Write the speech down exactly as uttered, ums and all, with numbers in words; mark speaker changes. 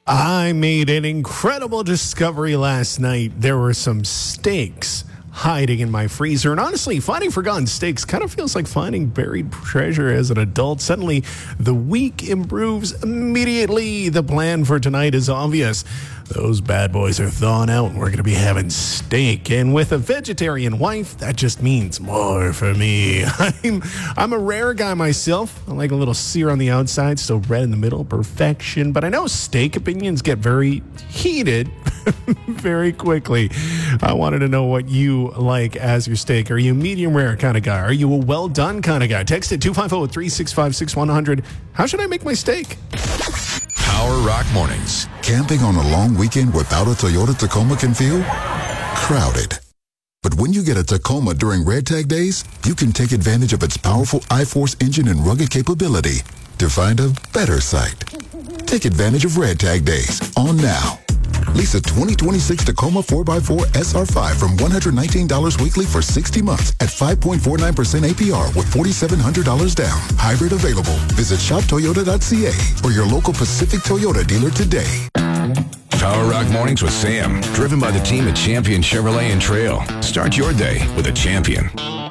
Speaker 1: I made an incredible discovery last night. There were some steaks hiding in my freezer. And honestly, finding forgotten steaks kind of feels like finding buried treasure as an adult. Suddenly, the week improves immediately. The plan for tonight is obvious. Those bad boys are thawing out, and we're going to be having steak. And with a vegetarian wife, that just means more for me. I'm, I'm a rare guy myself. I like a little sear on the outside, still red in the middle. Perfection. But I know steak opinions get very heated very quickly. I wanted to know what you like as your steak. Are you a medium rare kind of guy? Are you a well done kind of guy? Text it two five zero, three six five, six one zero zero. How should I make my steak?
Speaker 2: Power Rock Mornings.
Speaker 3: Camping on a long weekend without a Toyota Tacoma can feel crowded. But when you get a Tacoma during Red Tag Days, you can take advantage of its powerful iForce engine and rugged capability to find a better site. Take advantage of Red Tag Days on now. Lease a twenty twenty-six Tacoma four by four S R five from one hundred nineteen dollars weekly for sixty months at five point four nine percent A P R with four thousand seven hundred dollars down. Hybrid available. Visit shop toyota dot c a or your local Pacific Toyota dealer today.
Speaker 2: Power Rock Mornings with Sam, driven by the team at Champion Chevrolet and Trail. Start your day with a Champion.